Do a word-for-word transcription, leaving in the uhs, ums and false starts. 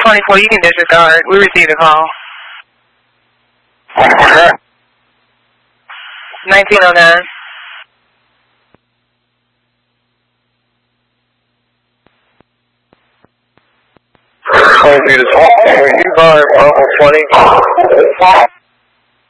twenty-four, you can disregard. We received a call. nineteen oh nine. twenty-two to twenty. You are twenty.